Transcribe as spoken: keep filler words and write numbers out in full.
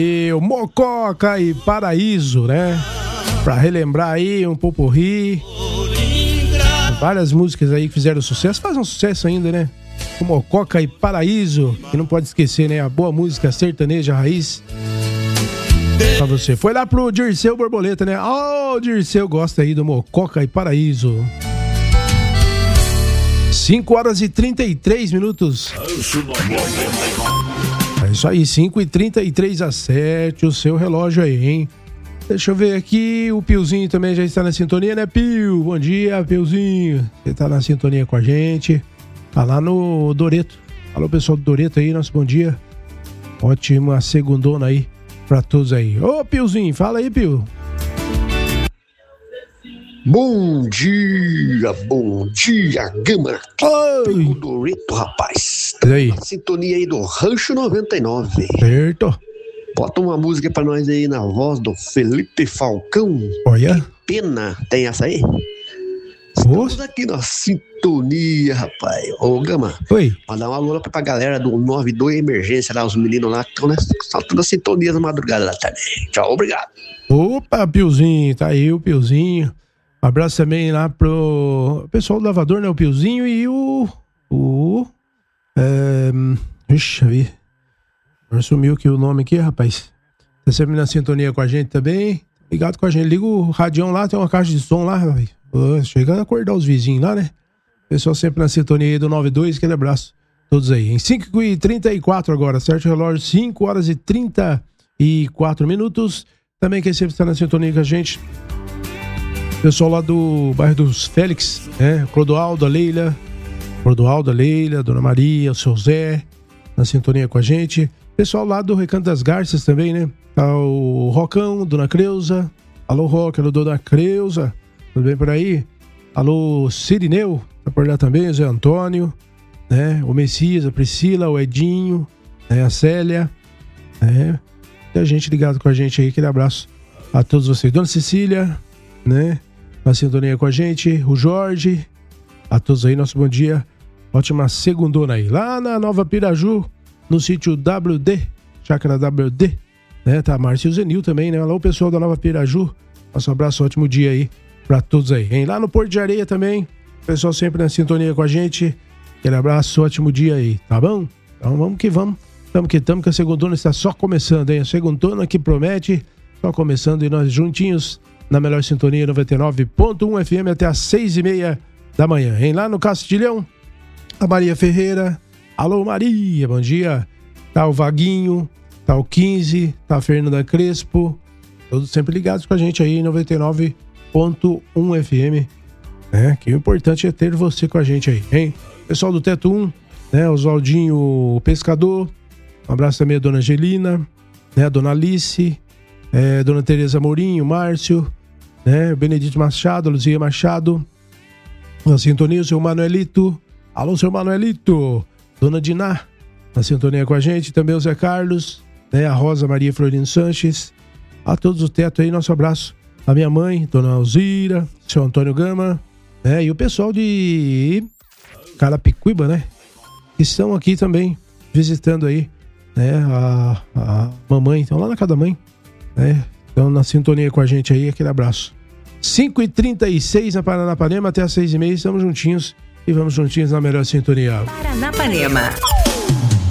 E o Mococa e Paraíso, né? Pra relembrar aí um popurrí. Várias músicas aí que fizeram sucesso, fazem um sucesso ainda, né? O Mococa e Paraíso, que não pode esquecer, né? A boa música sertaneja raiz. Pra você. Foi lá pro Dirceu Borboleta, né? Ó, oh, o Dirceu gosta aí do Mococa e Paraíso. cinco horas e trinta e três minutos. É isso aí, cinco e trinta e três às sete, o seu relógio aí, hein? Deixa eu ver aqui, o Piozinho também já está na sintonia, né, Pio? Bom dia, Piozinho. Você tá na sintonia com a gente. Tá lá no Doreto. Alô, pessoal do Doreto aí, nosso bom dia. Ótima segundona aí pra todos aí. Ô, Piozinho, fala aí, Pio. Bom dia, bom dia, Gama. Oi. Doreto, rapaz. E aí? Sintonia aí do Rancho noventa e nove. Certo. Bota uma música pra nós aí na voz do Felipe Falcão. Olha. Que pena. Tem essa aí? Estamos Nossa. aqui na sintonia, rapaz. Ô, Gama. Oi. Mandar uma alô pra galera do nove dois Emergência lá, os meninos lá que estão saltando a sintonia da madrugada lá também. Tchau, obrigado. Opa, Piozinho. Tá aí o Piozinho. Um abraço também lá pro pessoal do lavador, né? O Piozinho e o... O... É... Ixi, vi. Agora sumiu aqui o nome aqui, rapaz. Tá sempre na sintonia com a gente também. Ligado com a gente. Liga o radião lá, tem uma caixa de som lá, rapaz. Oh, chega a acordar os vizinhos lá, né? Pessoal sempre na sintonia aí do nove dois, aquele abraço. Todos aí. Em cinco e trinta e quatro agora, certo? Relógio, cinco horas e trinta e quatro minutos. Também quem sempre está na sintonia com a gente. Pessoal lá do bairro dos Félix, né? Clodoaldo, a Leila. Clodoaldo, a Leila, Dona Maria, o seu Zé, na sintonia com a gente. Pessoal lá do Recanto das Garças também, né? Tá o Rocão, Dona Creuza. Alô, Roca, alô, Dona Creuza. Tudo bem por aí? Alô, Cirineu. Tá por lá também, o Zé Antônio. Né? O Messias, a Priscila, o Edinho, né? A Célia. Né? E a gente ligado com a gente aí. Aquele abraço a todos vocês. Dona Cecília, né? Na sintonia com a gente. O Jorge. A todos aí, nosso bom dia. Ótima segundona aí. Lá na Nova Piraju, no sítio W D, Chácara W D, né? Tá a Márcia e o Zenil também, né? Alô, pessoal da Nova Piraju. Nosso abraço, ótimo dia aí pra todos aí, hein? Lá no Porto de Areia também, pessoal sempre na sintonia com a gente. Aquele abraço, ótimo dia aí, tá bom? Então vamos que vamos. Tamo que tamo, que a segundona está só começando, hein? A segundona que promete, só começando, e nós juntinhos na melhor sintonia noventa e nove ponto um F M até às seis e meia da manhã, hein? Lá no Castilhão, a Maria Ferreira. Alô, Maria, bom dia. Tá o Vaguinho, tá o quinze, tá a Fernanda Crespo. Todos sempre ligados com a gente aí em noventa e nove ponto um F M. Né? Que o importante é ter você com a gente aí, hein? Pessoal do Teto um, né? Oswaldinho Pescador. Um abraço também a Dona Angelina, né? A Dona Alice, é, Dona Tereza Mourinho, Márcio, né? Benedito Machado, Luzia Machado. Na sintonia, o seu Manuelito. Alô, seu Manuelito. Dona Diná, na sintonia com a gente. Também o Zé Carlos, né? A Rosa Maria Florino Sanches. A todos do Teto aí, nosso abraço. A minha mãe, Dona Alzira, seu Antônio Gama, né? E o pessoal de Carapicuíba, né? Que estão aqui também, visitando aí, né? A, a mamãe, estão lá na casa da mãe, né? Estão na sintonia com a gente aí, aquele abraço. cinco e trinta e seis na Paranapanema, até às seis e meia, estamos juntinhos. E vamos juntinhos na melhor sintonia. Paranapanema,